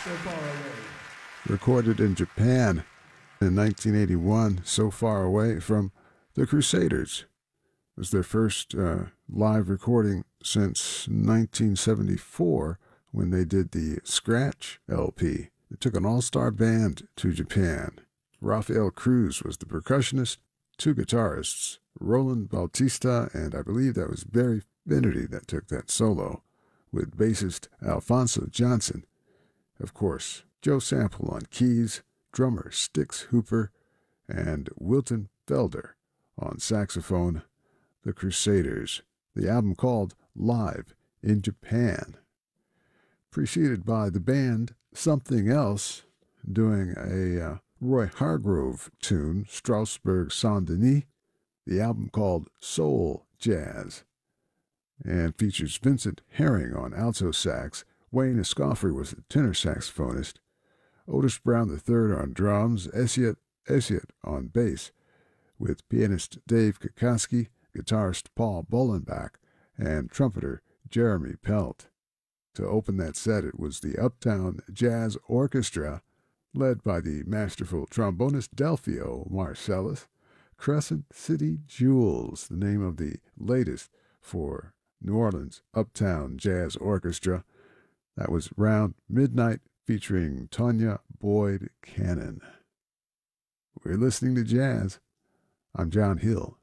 So Far Away. Recorded in Japan in 1981, So Far Away from the Crusaders. It was their first live recording since 1974 when they did the Scratch LP. It took an all-star band to Japan. Rafael Cruz was the percussionist, two guitarists, Roland Bautista, and I believe that was Barry Finnerty that took that solo, with bassist Alfonso Johnson. Of course, Joe Sample on keys, drummer Stix Hooper, and Wilton Felder on saxophone. The Crusaders, the album called Live in Japan. Preceded by the band Something Else doing a Roy Hargrove tune, Strasbourg Saint-Denis, the album called Soul Jazz, and features Vincent Herring on alto sax. Wayne Escoffery was the tenor saxophonist, Otis Brown III on drums, Essiet on bass, with pianist Dave Kukoski, guitarist Paul Bollenbach, and trumpeter Jeremy Pelt. To open that set, it was the Uptown Jazz Orchestra, led by the masterful trombonist Delphio Marcellus. Crescent City Jewels, the name of the latest for New Orleans Uptown Jazz Orchestra. That was Round Midnight featuring Tonya Boyd Cannon. We're listening to jazz. I'm John Hill.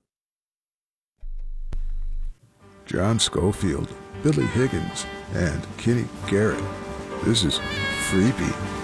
John Schofield, Billy Higgins, and Kenny Garrett. This is Freebie.